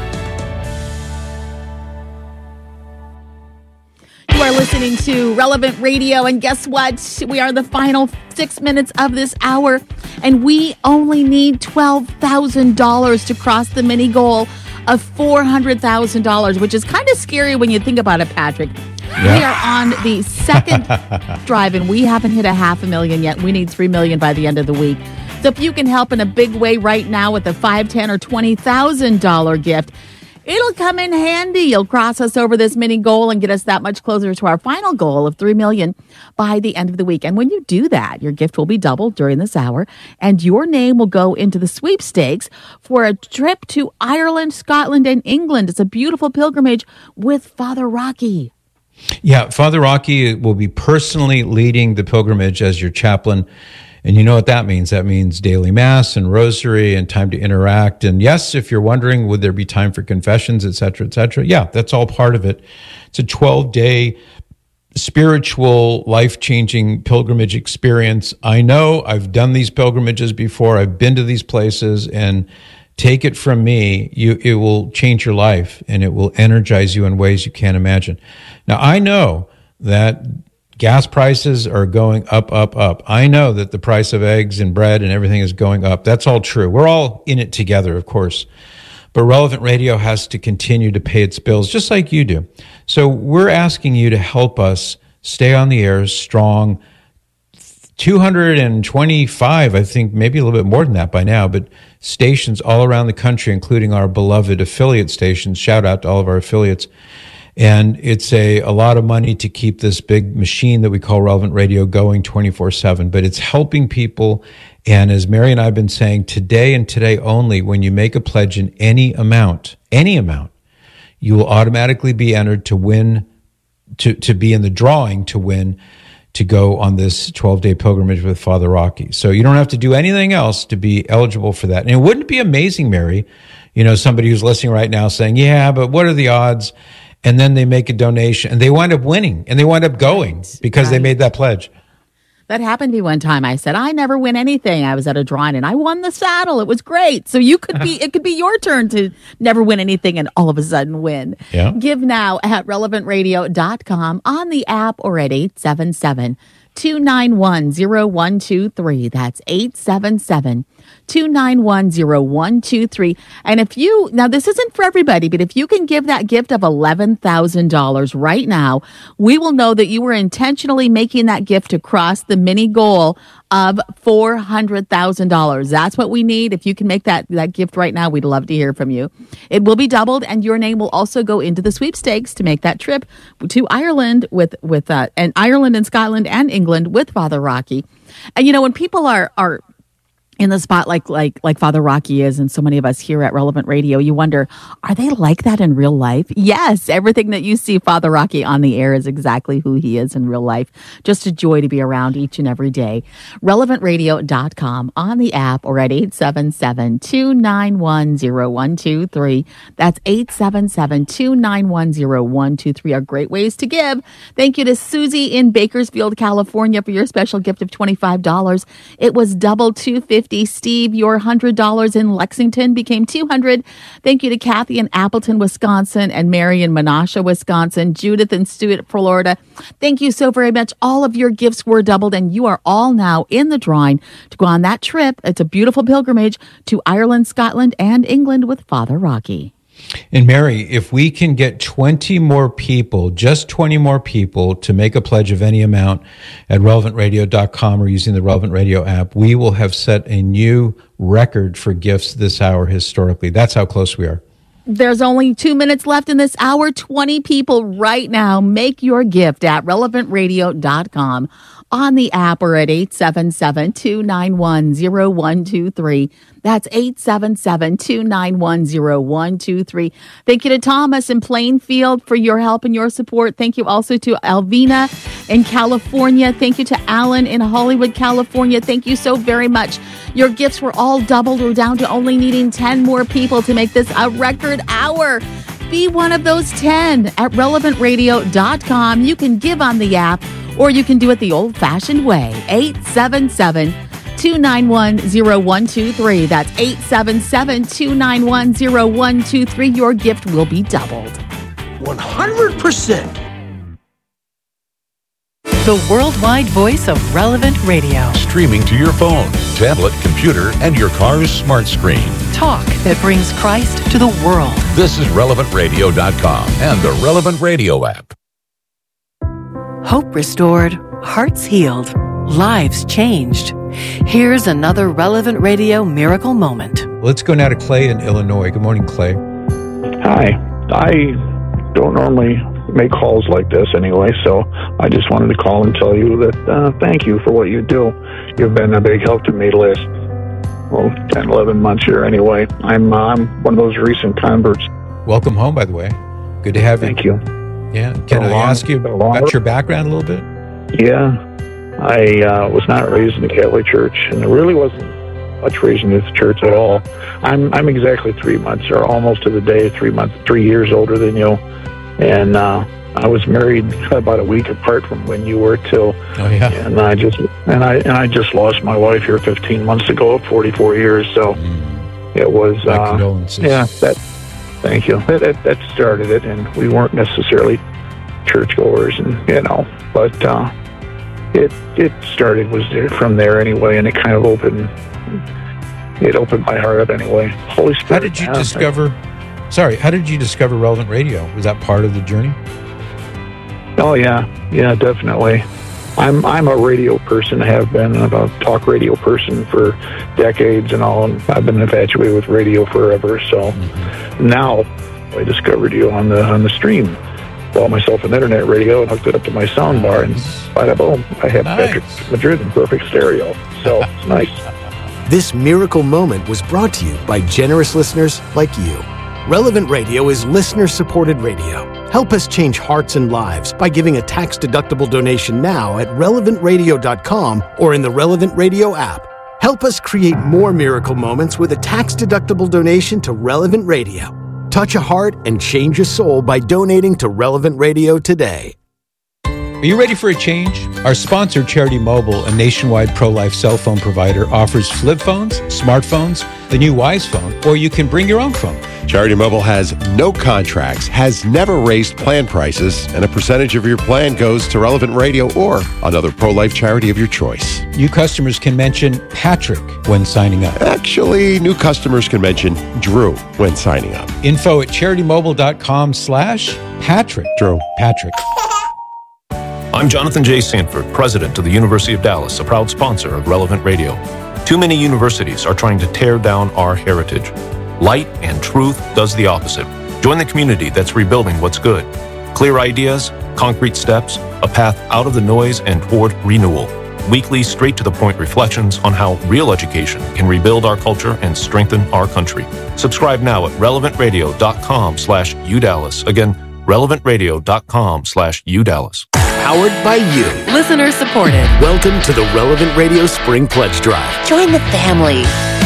You are listening to Relevant Radio, and guess what? We are the final 6 minutes of this hour, and we only need $12,000 to cross the mini goal of $400,000, which is kind of scary when you think about it, Patrick. Yeah. We are on the second drive, and we haven't hit $500,000 yet. We need $3 million by the end of the week. So if you can help in a big way right now with a $5,000, $10,000, or $20,000 gift, it'll come in handy. You'll cross us over this mini goal and get us that much closer to our final goal of $3 million by the end of the week. And when you do that, your gift will be doubled during this hour, and your name will go into the sweepstakes for a trip to Ireland, Scotland, and England. It's a beautiful pilgrimage with Father Rocky. Yeah, Father Rocky will be personally leading the pilgrimage as your chaplain. And you know what that means. That means daily mass and rosary and time to interact. And yes, if you're wondering, would there be time for confessions, et cetera, et cetera? Yeah, that's all part of it. It's a 12-day spiritual, life-changing pilgrimage experience. I know I've done these pilgrimages before. I've been to these places, and take it from me, it will change your life, and it will energize you in ways you can't imagine. Now, I know that gas prices are going up, up, up. I know that the price of eggs and bread and everything is going up. That's all true. We're all in it together, of course. But Relevant Radio has to continue to pay its bills, just like you do. So we're asking you to help us stay on the air strong. 225, I think, maybe a little bit more than that by now, but stations all around the country, including our beloved affiliate stations. Shout out to all of our affiliates. And it's a lot of money to keep this big machine that we call Relevant Radio going 24/7. But it's helping people. And as Mary and I have been saying, today and today only, when you make a pledge in any amount, you will automatically be entered to win, to be in the drawing to win, to go on this 12-day pilgrimage with Father Rocky. So you don't have to do anything else to be eligible for that. And it wouldn't be amazing, Mary, somebody who's listening right now saying, yeah, but what are the odds? And then they make a donation, and they wind up winning, and they wind up going because they made that pledge. That happened to me one time. I said, I never win anything. I was at a drawing, and I won the saddle. It was great. So it could be your turn to never win anything and all of a sudden win. Yeah. Give now at relevantradio.com, on the app, or at 877-291-0123. That's 877-291-0123. And now this isn't for everybody, but if you can give that gift of $11,000 right now, we will know that you were intentionally making that gift to cross the mini goal of $400,000. That's what we need. If you can make that gift right now, we'd love to hear from you. It will be doubled, and your name will also go into the sweepstakes to make that trip to Ireland and Ireland and Scotland and England with Father Rocky. And when people are in the spot like Father Rocky is, and so many of us here at Relevant Radio, you wonder, are they like that in real life? Yes, everything that you see Father Rocky on the air is exactly who he is in real life. Just a joy to be around each and every day. RelevantRadio.com, on the app, or at 877-291-0123. That's 877-291-0123 are great ways to give. Thank you to Susie in Bakersfield, California, for your special gift of $25. It was double $250. Steve, your $100 in Lexington became $200. Thank you to Kathy in Appleton, Wisconsin, and Mary in Menasha, Wisconsin, Judith in Stewart, Florida. Thank you so very much. All of your gifts were doubled, and you are all now in the drawing to go on that trip. It's a beautiful pilgrimage to Ireland, Scotland, and England with Father Rocky. And Mary, if we can get 20 more people, just 20 more people, to make a pledge of any amount at relevantradio.com or using the Relevant Radio app, we will have set a new record for gifts this hour historically. That's how close we are. There's only 2 minutes left in this hour. 20 people right now. Make your gift at relevantradio.com, on the app, or at 877-291-0123. That's 877-291-0123. Thank you to Thomas in Plainfield for your help and your support. Thank you also to Alvina in California. Thank you to Alan in Hollywood, California. Thank you so very much. Your gifts were all doubled. We're down to only needing 10 more people to make this a record hour. Be one of those 10 at relevantradio.com. You can give on the app, or you can do it the old-fashioned way. 877-291-0123. That's 877-291-0123. Your gift will be doubled. 100%. The worldwide voice of Relevant Radio. Streaming to your phone, tablet, computer, and your car's smart screen. Talk that brings Christ to the world. This is relevantradio.com and the Relevant Radio app. Hope restored, hearts healed. lives changed. Here's another Relevant Radio miracle moment. Let's go now to Clay in Illinois. Good morning, Clay. Hi. I don't normally make calls like this anyway, so I just wanted to call and tell you that thank you for what you do. You've been a big help to me the last 10, 11 months here anyway. I'm one of those recent converts. Welcome home, by the way. Good to have you. Thank you. Yeah. Can I ask you about your background a little bit? Yeah. I was not raised in the Catholic Church, and there really wasn't much raised in the church at all. I'm exactly 3 months, or almost to the day, 3 years older than you. And I was married about a week apart from when you were too. Oh yeah. And I just lost my wife here 15 months ago at 44 years. So it was condolences. Yeah. Thank you. That started it, and we weren't necessarily churchgoers, and but it started from there anyway, and it kind of opened my heart up anyway. Holy Spirit. How did you discover Relevant Radio? Was that part of the journey? Oh yeah, definitely. I'm a radio person. I have been a talk radio person for decades and all, and I've been infatuated with radio forever. So now I discovered you on the stream. Bought myself an internet radio and hooked it up to my sound bar, and bada boom, I have Patrick Madrid in perfect stereo. So it's nice. This miracle moment was brought to you by generous listeners like you. Relevant Radio is listener-supported radio. Help us change hearts and lives by giving a tax-deductible donation now at relevantradio.com or in the Relevant Radio app. Help us create more miracle moments with a tax-deductible donation to Relevant Radio. Touch a heart and change a soul by donating to Relevant Radio today. Are you ready for a change? Our sponsor, Charity Mobile, a nationwide pro-life cell phone provider, offers flip phones, smartphones, the new Wise phone, or you can bring your own phone. Charity Mobile has no contracts, has never raised plan prices, and a percentage of your plan goes to Relevant Radio or another pro-life charity of your choice. New customers can mention Patrick when signing up. Actually, new customers can mention Drew when signing up. Info at CharityMobile.com/Patrick. Drew. Patrick. I'm Jonathan J. Sanford, president of the University of Dallas, a proud sponsor of Relevant Radio. Too many universities are trying to tear down our heritage. Light and truth does the opposite. Join the community that's rebuilding what's good. Clear ideas, concrete steps, a path out of the noise and toward renewal. Weekly, straight-to-the-point reflections on how real education can rebuild our culture and strengthen our country. Subscribe now at relevantradio.com/UDallas. Again, relevantradio.com/UDallas. Powered by you. Listener supported. Welcome to the Relevant Radio Spring Pledge Drive. Join the family.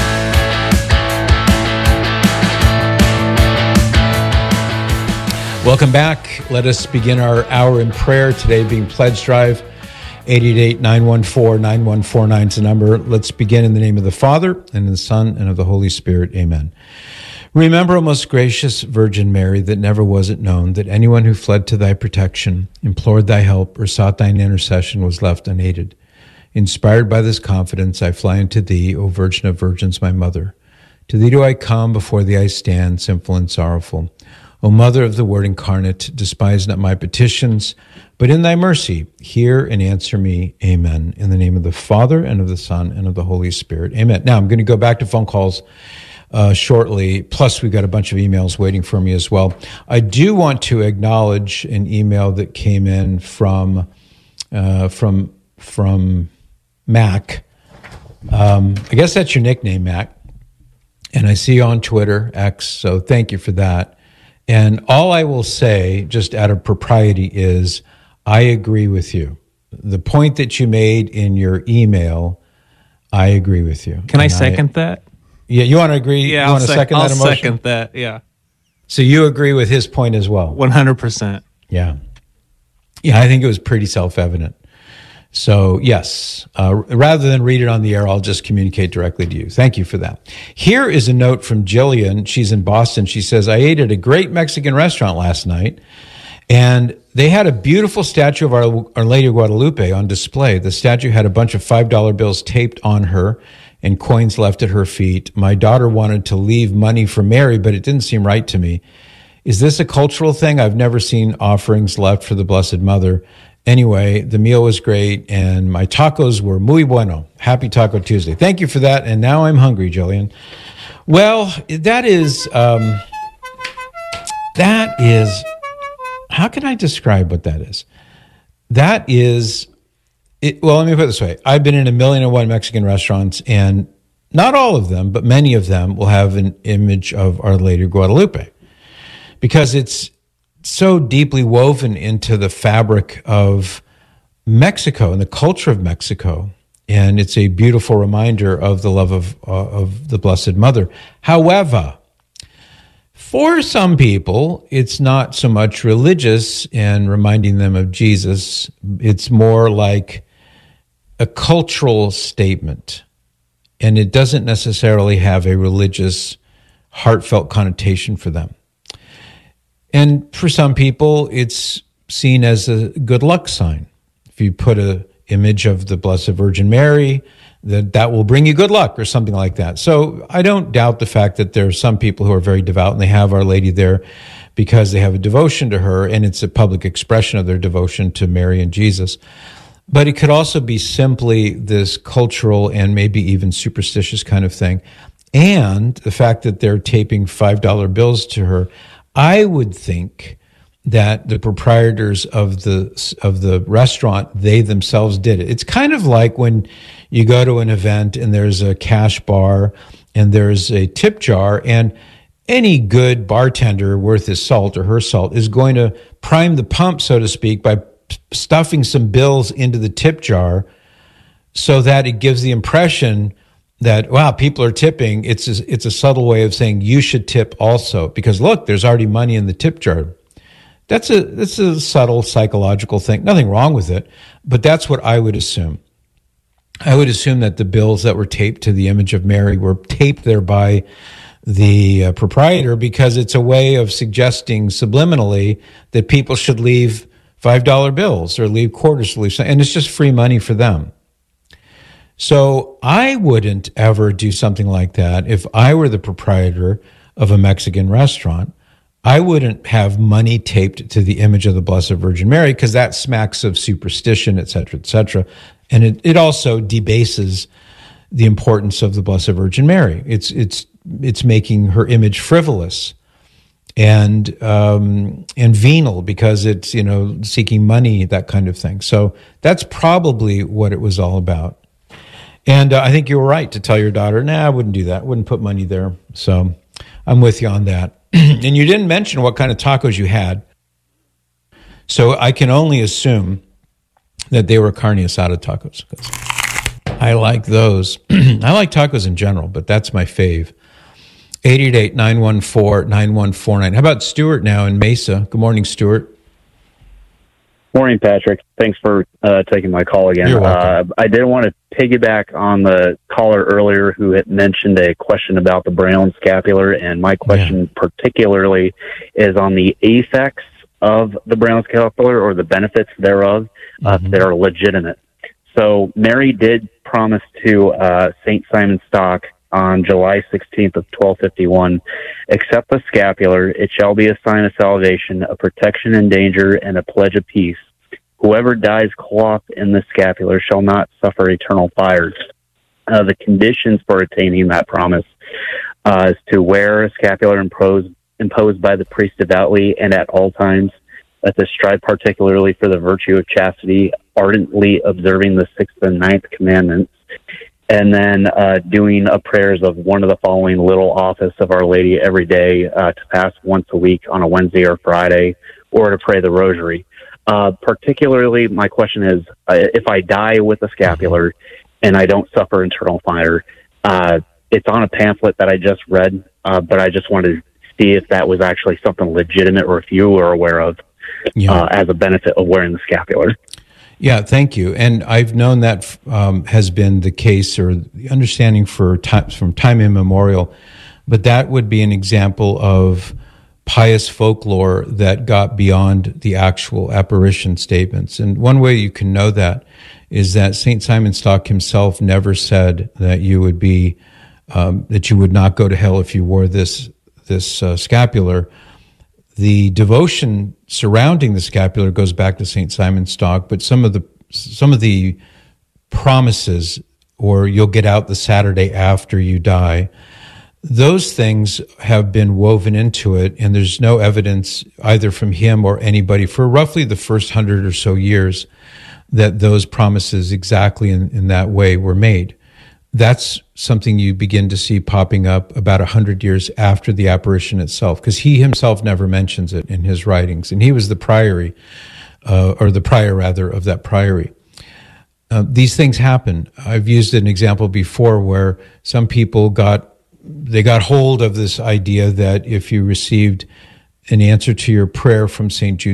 Welcome back. Let us begin our hour in prayer today, being Pledge Drive. 888-914-9149 is the number. Let's begin in the name of the Father, and of the Son, and of the Holy Spirit. Amen. Remember, O most gracious Virgin Mary, that never was it known that anyone who fled to thy protection, implored thy help, or sought thine intercession was left unaided. Inspired by this confidence, I fly unto thee, O Virgin of Virgins, my Mother. To thee do I come, before thee I stand, sinful and sorrowful. O Mother of the Word incarnate, despise not my petitions, but in thy mercy, hear and answer me. Amen. In the name of the Father, and of the Son, and of the Holy Spirit. Amen. Now, I'm going to go back to phone calls shortly. Plus, we've got a bunch of emails waiting for me as well. I do want to acknowledge an email that came in from Mac. I guess that's your nickname, Mac. And I see you on Twitter, X, so thank you for that. And all I will say, just out of propriety, is I agree with you. The point that you made in your email, I agree with you. Can I second that? Yeah, you want to agree? Yeah, you want to second that emotion? I'll second that, yeah. So you agree with his point as well? 100%. Yeah. Yeah, I think it was pretty self-evident. So, yes, rather than read it on the air, I'll just communicate directly to you. Thank you for that. Here is a note from Jillian. She's in Boston. She says, I ate at a great Mexican restaurant last night, and they had a beautiful statue of Our Lady of Guadalupe on display. The statue had a bunch of $5 bills taped on her and coins left at her feet. My daughter wanted to leave money for Mary, but it didn't seem right to me. Is this a cultural thing? I've never seen offerings left for the Blessed Mother. Anyway, the meal was great, and my tacos were muy bueno. Happy Taco Tuesday. Thank you for that, and now I'm hungry, Jillian. Well, that is, how can I describe what that is? That is, well, let me put it this way. I've been in 1,000,001 Mexican restaurants, and not all of them, but many of them will have an image of Our Lady of Guadalupe, because it's so deeply woven into the fabric of Mexico and the culture of Mexico. And it's a beautiful reminder of the love of the Blessed Mother. However, for some people, it's not so much religious and reminding them of Jesus. It's more like a cultural statement. And it doesn't necessarily have a religious, heartfelt connotation for them. And for some people, it's seen as a good luck sign. If you put an image of the Blessed Virgin Mary, that will bring you good luck or something like that. So I don't doubt the fact that there are some people who are very devout and they have Our Lady there because they have a devotion to her, and it's a public expression of their devotion to Mary and Jesus. But it could also be simply this cultural and maybe even superstitious kind of thing. And the fact that they're taping $5 bills to her, I would think that the proprietors of the restaurant, they themselves did it. It's kind of like when you go to an event and there's a cash bar and there's a tip jar, and any good bartender worth his salt or her salt is going to prime the pump, so to speak, by stuffing some bills into the tip jar so that it gives the impression that, wow, people are tipping. It's a subtle way of saying you should tip also, because look, there's already money in the tip jar. That's a subtle psychological thing. Nothing wrong with it, but that's what I would assume. I would assume that the bills that were taped to the image of Mary were taped there by the proprietor, because it's a way of suggesting subliminally that people should leave $5 bills or leave quarters, and it's just free money for them. So I wouldn't ever do something like that. If I were the proprietor of a Mexican restaurant, I wouldn't have money taped to the image of the Blessed Virgin Mary, because that smacks of superstition, et cetera, et cetera. And it also debases the importance of the Blessed Virgin Mary. It's making her image frivolous and venal, because it's, seeking money, that kind of thing. So that's probably what it was all about. And I think you were right to tell your daughter, I wouldn't do that. Wouldn't put money there. So I'm with you on that. And you didn't mention what kind of tacos you had. So I can only assume that they were carne asada tacos. I like those. I like tacos in general, but that's my fave. 888-914-9149. How about Stuart now in Mesa? Good morning, Stuart. Morning, Patrick. Thanks for taking my call again. You're welcome. I did want to piggyback on the caller earlier who had mentioned a question about the brown scapular, and my question particularly is on the effects of the brown scapular, or the benefits thereof that are legitimate. So Mary did promise to St. Simon Stock on July 16th of 1251, accept the scapular, it shall be a sign of salvation, a protection in danger, and a pledge of peace. Whoever dies clothed in the scapular shall not suffer eternal fire. The conditions for attaining that promise is to wear a scapular imposed by the priest devoutly and at all times, to strive particularly for the virtue of chastity, ardently observing the 6th and 9th commandments, and then doing prayers of one of the following little office of Our Lady every day, to pass once a week on a Wednesday or Friday, or to pray the rosary. Particularly, my question is, if I die with a scapular and I don't suffer eternal fire, it's on a pamphlet that I just read, but I just wanted to see if that was actually something legitimate, or if you were aware of as a benefit of wearing the scapular. Yeah, thank you. And I've known that has been the case, or the understanding from time immemorial, but that would be an example of pious folklore that got beyond the actual apparition statements. And one way you can know that is that St. Simon Stock himself never said that you would be that you would not go to hell if you wore this scapular. The devotion surrounding the scapular goes back to St. Simon Stock, but some of the promises, or you'll get out the Saturday after you die, those things have been woven into it, and there's no evidence either from him or anybody for roughly the first 100 or so years that those promises exactly in that way were made. That's something you begin to see popping up about 100 years after the apparition itself, because he himself never mentions it in his writings, and he was the priory, or the prior rather, of that priory. These things happen. I've used an example before where some people got hold of this idea that if you received an answer to your prayer from St. Jude